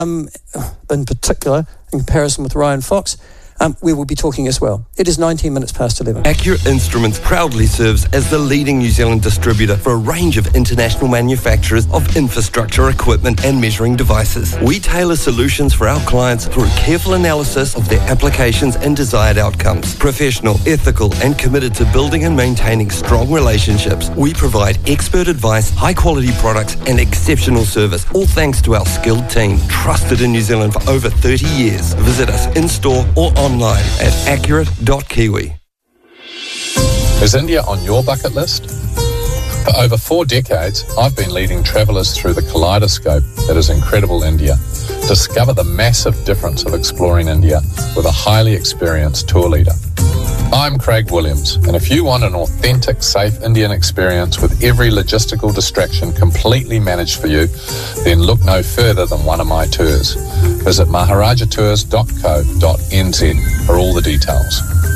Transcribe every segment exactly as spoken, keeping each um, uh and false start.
um, in particular, in comparison with Ryan Fox, Um, we will be talking as well. It is nineteen minutes past eleven. Accurate Instruments proudly serves as the leading New Zealand distributor for a range of international manufacturers of infrastructure equipment and measuring devices. We tailor solutions for our clients through careful analysis of their applications and desired outcomes. Professional, ethical, and committed to building and maintaining strong relationships, we provide expert advice, high-quality products, and exceptional service, all thanks to our skilled team, trusted in New Zealand for over thirty years. Visit us in-store or online at accurate dot kiwi. Is India on your bucket list? For over four decades, I've been leading travellers through the kaleidoscope that is incredible India. Discover the massive difference of exploring India with a highly experienced tour leader. I'm Craig Williams, and if you want an authentic, safe Indian experience with every logistical distraction completely managed for you, then look no further than one of my tours. Visit maharaja tours dot co dot n z for all the details.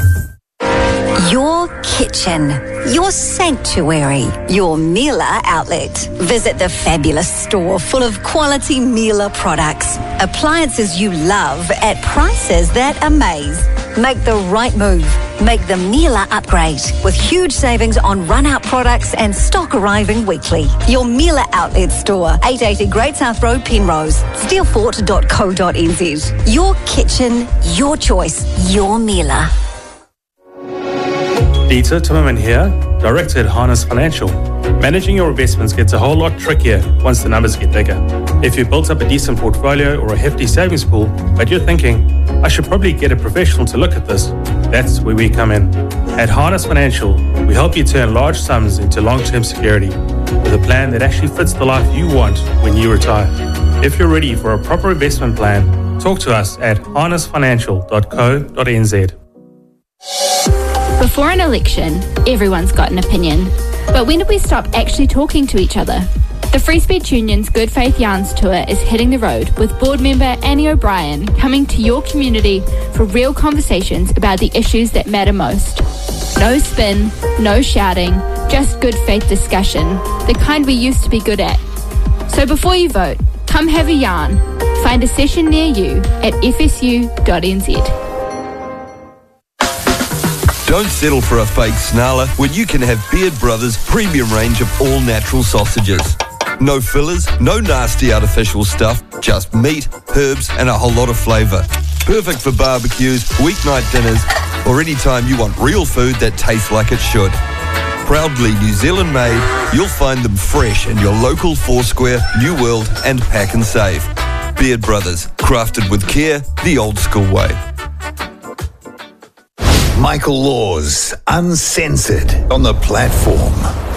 Your kitchen, your sanctuary, your Miele outlet. Visit the fabulous store full of quality Miele products. Appliances you love at prices that amaze. Make the right move. Make the Miele upgrade with huge savings on run-out products and stock arriving weekly. Your Miele outlet store, eight eighty Great South Road, Penrose, steelfort dot co dot n z. Your kitchen, your choice, your Miele. Dieter Timmerman here, Director at Harness Financial. Managing your investments gets a whole lot trickier once the numbers get bigger. If you've built up a decent portfolio or a hefty savings pool, but you're thinking, I should probably get a professional to look at this, that's where we come in. At Harness Financial, we help you turn large sums into long-term security with a plan that actually fits the life you want when you retire. If you're ready for a proper investment plan, talk to us at harness financial dot co dot n z. Before an election, everyone's got an opinion. But when did we stop actually talking to each other? The Free Speech Union's Good Faith Yarns Tour is hitting the road with board member Annie O'Brien coming to your community for real conversations about the issues that matter most. No spin, no shouting, just good faith discussion, the kind we used to be good at. So before you vote, come have a yarn. Find a session near you at f s u dot n z. Don't settle for a fake snarler when you can have Beard Brothers' premium range of all-natural sausages. No fillers, no nasty artificial stuff, just meat, herbs and a whole lot of flavour. Perfect for barbecues, weeknight dinners or any time you want real food that tastes like it should. Proudly New Zealand made, you'll find them fresh in your local Foursquare, New World and Pack and Save. Beard Brothers, crafted with care the old school way. Michael Laws, Uncensored, on the platform.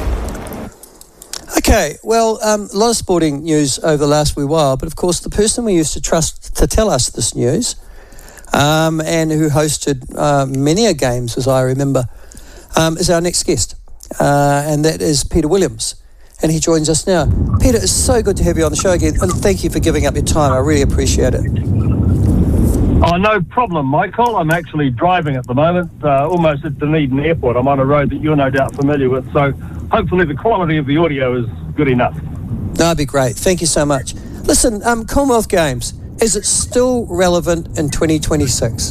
Okay, well, um, a lot of sporting news over the last wee while, but of course the person we used to trust to tell us this news um, and who hosted uh, many a games, as I remember, um, is our next guest, uh, and that is Peter Williams, and he joins us now. Peter, it's so good to have you on the show again, and thank you for giving up your time. I really appreciate it. Oh, no problem, Michael. I'm actually driving at the moment, uh, almost at Dunedin Airport. I'm on a road that you're no doubt familiar with, so hopefully the quality of the audio is good enough. That'd be great. Thank you so much. Listen, um, Commonwealth Games, is it still relevant in twenty twenty-six?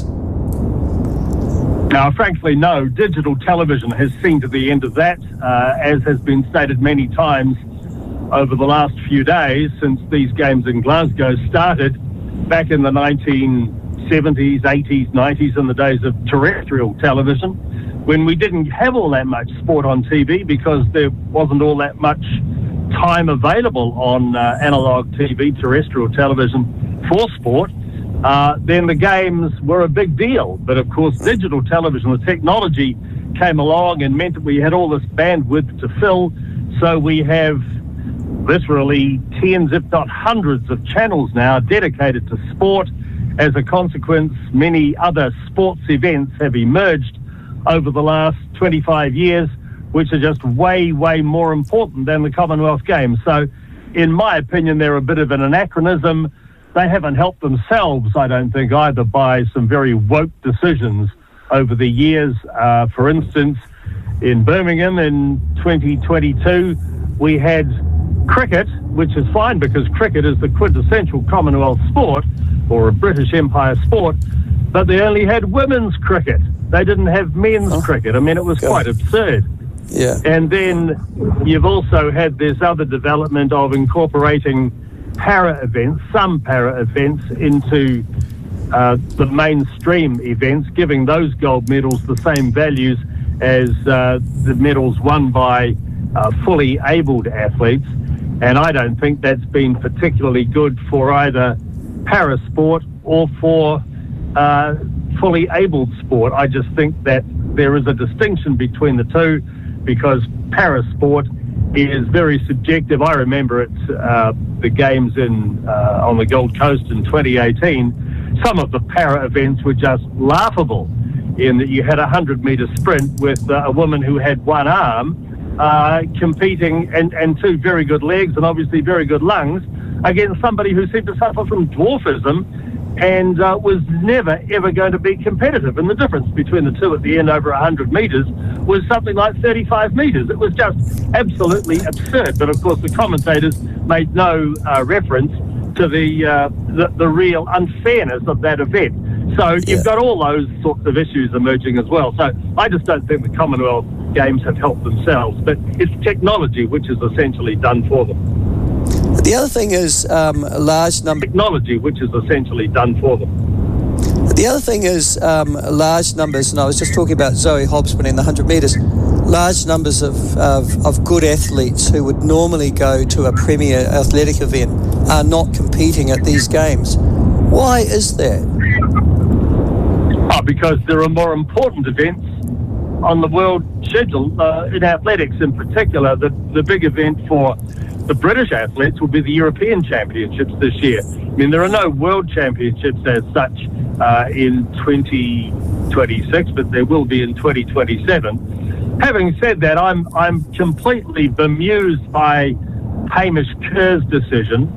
Now, frankly, no. Digital television has seen to the end of that, uh, as has been stated many times over the last few days since these games in Glasgow started back in the nineteen seventies, eighties, nineties, in the days of terrestrial television, when we didn't have all that much sport on T V because there wasn't all that much time available on uh, analog T V, terrestrial television, for sport. Uh, then the games were a big deal. But of course, digital television, the technology came along and meant that we had all this bandwidth to fill. So we have literally tens, if not hundreds, of channels now dedicated to sport. As a consequence, many other sports events have emerged over the last twenty-five years, which are just way, way more important than the Commonwealth Games. So, in my opinion, they're a bit of an anachronism. They haven't helped themselves, I don't think, either, by some very woke decisions over the years. Uh, for instance, in Birmingham in twenty twenty-two, we had cricket, which is fine because cricket is the quintessential Commonwealth sport or a British Empire sport, but they only had women's cricket. They didn't have men's oh. cricket. I mean, it was God. quite absurd. Yeah. And then you've also had this other development of incorporating para events, some para events, into uh, the mainstream events, giving those gold medals the same values as uh, the medals won by uh, fully abled athletes. And I don't think that's been particularly good for either para sport or for uh, fully abled sport. I just think that there is a distinction between the two, because para sport is very subjective. I remember at uh, the games in uh, on the Gold Coast in twenty eighteen, some of the para events were just laughable, in that you had a hundred metre sprint with uh, a woman who had one arm uh, competing and, and two very good legs and obviously very good lungs against somebody who seemed to suffer from dwarfism and uh, was never, ever going to be competitive. And the difference between the two at the end over one hundred metres was something like thirty-five metres. It was just absolutely absurd. But, of course, the commentators made no uh, reference to the, uh, the the real unfairness of that event. So yeah. you've got all those sorts of issues emerging as well. So I just don't think the Commonwealth Games have helped themselves. But it's technology which is essentially done for them. The other thing is um, a large number... Technology, which is essentially done for them. The other thing is um, large numbers, and I was just talking about Zoe Hobbs winning the one hundred metres, large numbers of, of, of good athletes who would normally go to a premier athletic event are not competing at these games. Why is that? Oh, because there are more important events on the world schedule, uh, in athletics in particular. The, the big event for the British athletes will be the European Championships this year. I mean, there are no World Championships as such uh, in twenty twenty-six, but there will be in twenty twenty-seven. Having said that, I'm I'm completely bemused by Hamish Kerr's decision.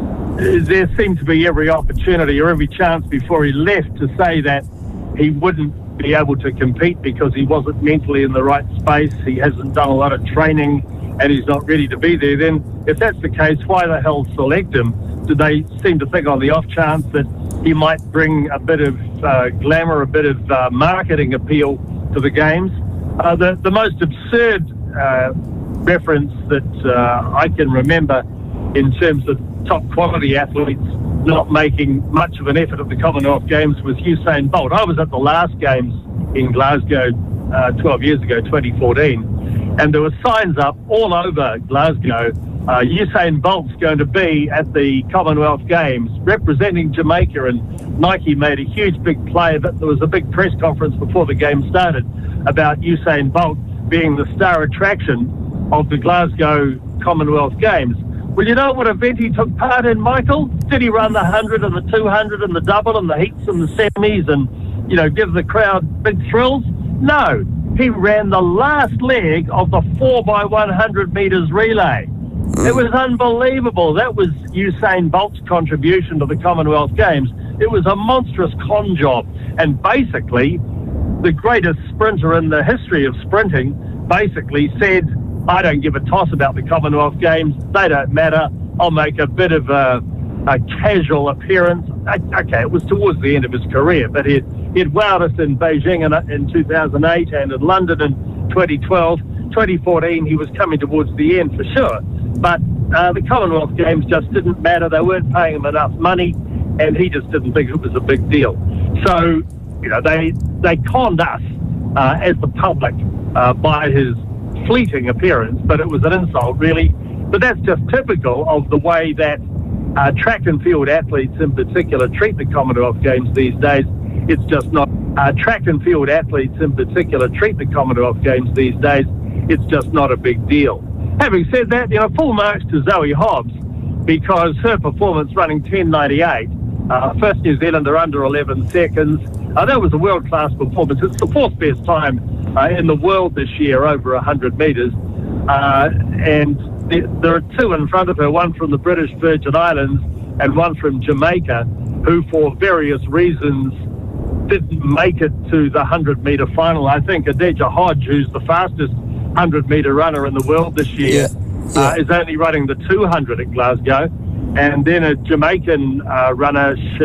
There seemed to be every opportunity or every chance before he left to say that he wouldn't be able to compete because he wasn't mentally in the right space, he hasn't done a lot of training, and he's not ready to be there. Then if that's the case, why the hell select him? Do they seem to think on the off chance that he might bring a bit of uh, glamour, a bit of uh, marketing appeal to the games? Uh, the, the most absurd uh, reference that uh, I can remember in terms of top quality athletes not making much of an effort at the Commonwealth Games was Usain Bolt. I was at the last games in Glasgow uh, twelve years ago, twenty fourteen, and there were signs up all over Glasgow. Uh, Usain Bolt's going to be at the Commonwealth Games representing Jamaica, and Nike made a huge big play of it. There was a big press conference before the game started about Usain Bolt being the star attraction of the Glasgow Commonwealth Games. Well, you know what event he took part in, Michael? Did he run the one hundred and the two hundred and the double and the heats and the semis and, you know, give the crowd big thrills? No. He ran the last leg of the four by one hundred metres relay. It was unbelievable. That was Usain Bolt's contribution to the Commonwealth Games. It was a monstrous con job. And basically, the greatest sprinter in the history of sprinting basically said, I don't give a toss about the Commonwealth Games. They don't matter. I'll make a bit of a, a casual appearance. Okay, it was towards the end of his career, but he'd, he'd wowed us in Beijing in, in two thousand eight and in London in twenty twelve. twenty fourteen, he was coming towards the end for sure. But uh, the Commonwealth Games just didn't matter. They weren't paying him enough money, and he just didn't think it was a big deal. So, you know, they, they conned us uh, as the public uh, by his fleeting appearance, but it was an insult, really. But that's just typical of the way that uh, track and field athletes in particular treat the Commonwealth Games these days. It's just not... Uh, track and field athletes in particular treat the Commonwealth Games these days. It's just not a big deal. Having said that, you know, full marks to Zoe Hobbs, because her performance running ten ninety-eight, uh, first New Zealander under eleven seconds, uh, that was a world-class performance. It's the fourth best time uh, in the world this year over one hundred metres. Uh, and th- there are two in front of her, one from the British Virgin Islands and one from Jamaica, who for various reasons didn't make it to the one hundred metre final. I think Adeja Hodge, who's the fastest one hundred metre runner in the world this year, yeah. Yeah. uh, is only running the two hundred at Glasgow. And then a Jamaican uh, runner, Sh-